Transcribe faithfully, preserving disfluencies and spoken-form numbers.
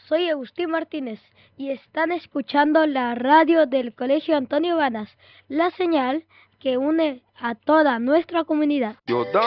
soy Agustín Martínez y están escuchando la radio del Colegio Antonio Banas, la señal que une a toda nuestra comunidad.